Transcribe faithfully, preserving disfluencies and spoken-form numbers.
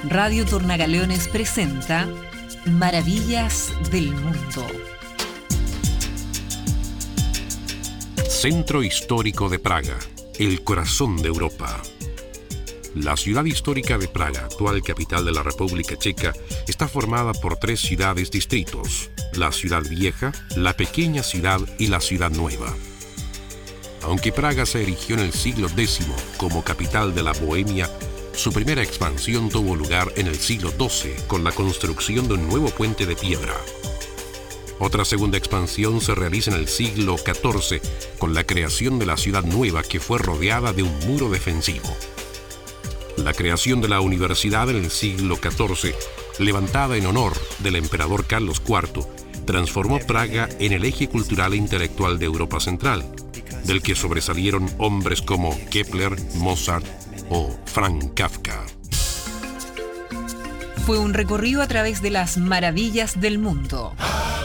Radio Tornagaleones presenta Maravillas del Mundo. Centro Histórico de Praga, el corazón de Europa. La ciudad histórica de Praga, actual capital de la República Checa, está formada por tres ciudades-distritos: la ciudad vieja, la pequeña ciudad y la ciudad nueva. Aunque Praga se erigió en el siglo décimo como capital de la Bohemia, su primera expansión tuvo lugar en el siglo doce con la construcción de un nuevo puente de piedra. Otra segunda expansión se realiza en el siglo catorce con la creación de la ciudad nueva, que fue rodeada de un muro defensivo. La creación de la universidad en el siglo catorce, levantada en honor del emperador Carlos cuarto, transformó Praga en el eje cultural e intelectual de Europa Central, del que sobresalieron hombres como Kepler, Mozart o Franz Kafka. Fue un recorrido a través de las maravillas del mundo.